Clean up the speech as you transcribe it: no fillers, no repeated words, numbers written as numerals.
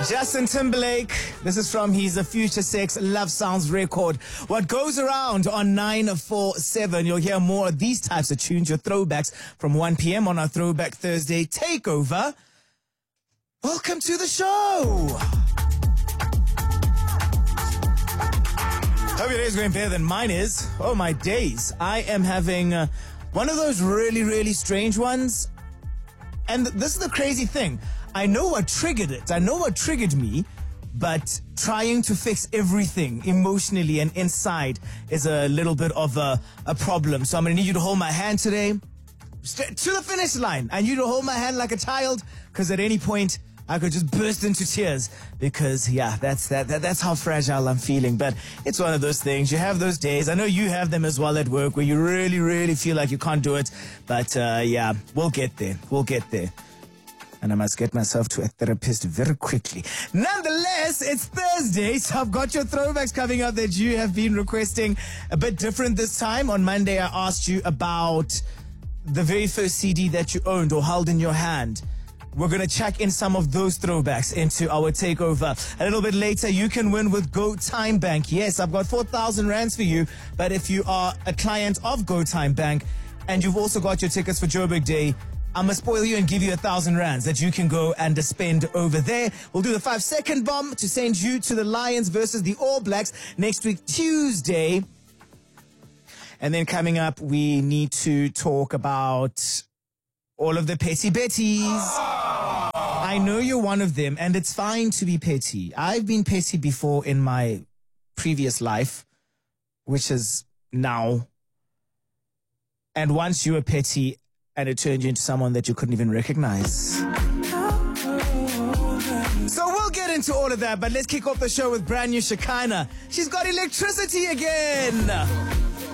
Justin Timberlake. This is from his Future Sex Love Sounds record. What goes around on 947. You'll hear more of these types of tunes, your throwbacks, from 1 p.m. on our Throwback Thursday takeover. Welcome to the show. Hope your day's going better than mine is. Oh, my days. I am having one of those really, really strange ones. And this is the crazy thing. I know what triggered it. I know what triggered me, but trying to fix everything emotionally and inside is a little bit of a problem. So I'm going to need you to hold my hand today to the finish line. I need you to hold my hand like a child, because at any point I could just burst into tears because, yeah, that's how fragile I'm feeling. But it's one of those things. You have those days. I know you have them as well at work where you really, really feel like you can't do it. But, yeah, we'll get there. We'll get there. And I must get myself to a therapist very quickly. Nonetheless, it's Thursday, so I've got your throwbacks coming up that you have been requesting. A bit different this time. On Monday, I asked you about the very first CD that you owned or held in your hand. We're going to check in some of those throwbacks into our takeover. A little bit later, you can win with Go Time Bank. Yes, I've got 4,000 rands for you. But if you are a client of Go Time Bank and you've also got your tickets for Joburg Day, I'm going to spoil you and give you 1,000 rands that you can go and spend over there. We'll do the 5-second bomb to send you to the Lions versus the All Blacks next week, Tuesday. And then coming up, we need to talk about all of the petty betties. I know you're one of them, and it's fine to be petty. I've been petty before in my previous life, which is now. And once you were petty, and it turned you into someone that you couldn't even recognize. So we'll get into all of that, but let's kick off the show with brand new Shekinah. She's got electricity again.